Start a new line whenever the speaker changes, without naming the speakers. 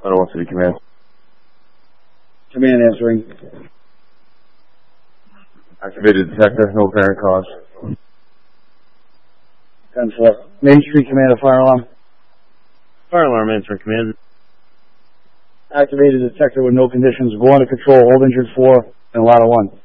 Ottawa City Command.
Command answering.
Activated detector, no apparent cause.
10-4. Main Street Command, a fire alarm.
Fire alarm answering command.
Activated detector with no conditions. Go under control. Hold injured 4 and ladder 1.